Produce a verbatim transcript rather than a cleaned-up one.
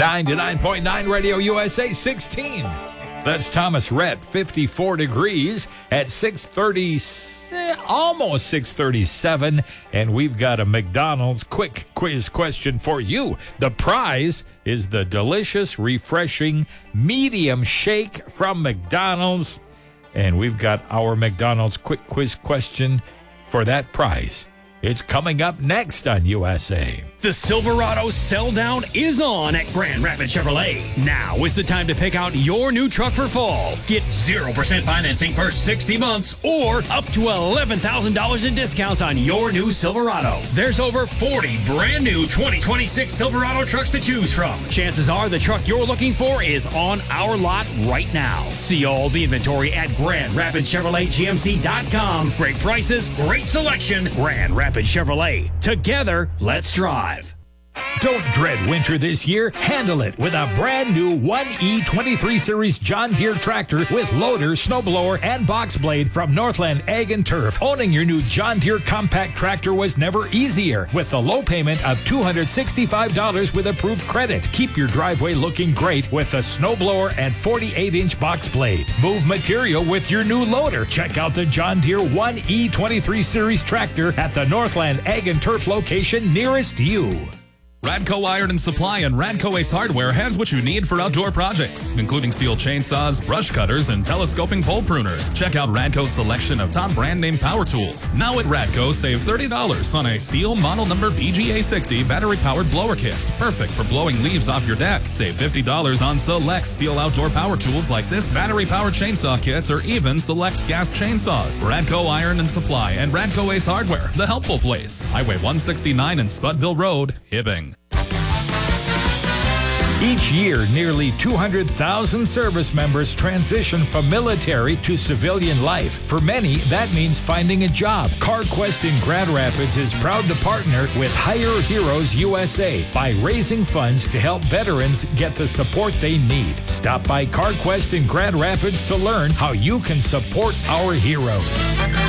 ninety-nine point nine Radio U S A sixteen. That's Thomas Rhett, fifty-four degrees at six thirty, almost six thirty-seven. And we've got a McDonald's quick quiz question for you. The prize is the delicious, refreshing medium shake from McDonald's. And we've got our McDonald's quick quiz question for that prize. It's coming up next on U S A. The Silverado sell down is on at Grand Rapids Chevrolet. Now is the time to pick out your new truck for fall. Get zero percent financing for sixty months or up to eleven thousand dollars in discounts on your new Silverado. There's over forty brand new twenty twenty-six Silverado trucks to choose from. Chances are the truck you're looking for is on our lot right now. See all the inventory at Grand Rapids Chevrolet G M C dot com. Great prices, great selection. Grand Rapids Chevrolet. Together, let's drive. Don't dread winter this year. Handle it with a brand new one E twenty-three Series John Deere tractor with loader, snowblower, and box blade from Northland Ag and Turf. Owning your new John Deere compact tractor was never easier with the low payment of two hundred sixty-five dollars with approved credit. Keep your driveway looking great with the snowblower and forty-eight inch box blade. Move material with your new loader. Check out the John Deere one E twenty-three Series tractor at the Northland Ag and Turf location nearest you. Radco Iron and Supply and Radco Ace Hardware has what you need for outdoor projects, including steel chainsaws, brush cutters, and telescoping pole pruners. Check out Radco's selection of top brand name power tools. Now at Radco, save thirty dollars on a steel model number B G A sixty battery-powered blower kits, perfect for blowing leaves off your deck. Save fifty dollars on select steel outdoor power tools like this battery-powered chainsaw kits or even select gas chainsaws. Radco Iron and Supply and Radco Ace Hardware, the helpful place. Highway one sixty-nine and Spudville Road, Hibbing. Each year, nearly two hundred thousand service members transition from military to civilian life. For many, that means finding a job. CarQuest in Grand Rapids is proud to partner with Hire Heroes U S A by raising funds to help veterans get the support they need. Stop by CarQuest in Grand Rapids to learn how you can support our heroes.